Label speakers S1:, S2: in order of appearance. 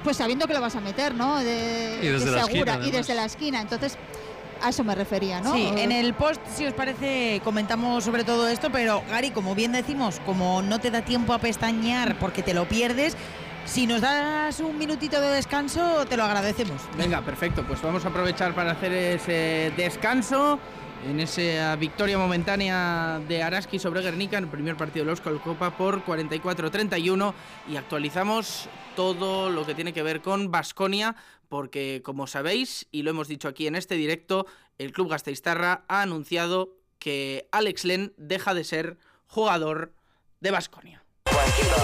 S1: pues sabiendo que lo vas a meter, ¿no?
S2: Y desde la esquina,
S1: y desde la esquina. Entonces, a eso me refería, ¿no?
S3: Sí, en el post, si os parece, comentamos sobre todo esto, pero Gary, como bien decimos, como no te da tiempo a pestañear porque te lo pierdes, si nos das un minutito de descanso, te lo agradecemos.
S4: Venga, perfecto, pues vamos a aprovechar para hacer ese descanso en esa victoria momentánea de Araski sobre Guernica en el primer partido de la Euskal Copa por 44-31 y actualizamos todo lo que tiene que ver con Baskonia porque, como sabéis, y lo hemos dicho aquí en este directo, el club gasteiztarra ha anunciado que Alex Len deja de ser jugador de Baskonia.